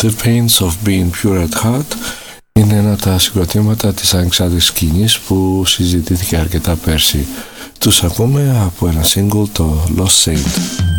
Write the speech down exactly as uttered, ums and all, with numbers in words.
The Pains of Being Pure at Heart είναι ένα από τα συγκροτήματα της ανεξάρτητης σκηνής που συζητήθηκε αρκετά πέρσι. Τους ακούμε από ένα single, το Lost Saint.